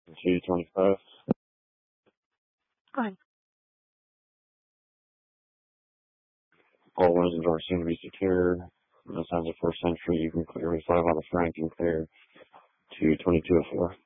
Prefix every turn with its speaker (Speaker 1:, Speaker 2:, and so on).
Speaker 1: 225.
Speaker 2: Go ahead.
Speaker 1: All windows and doors seem to be secure. No signs of forced entry. You can clear with 5 on the front. You can clear to 2204.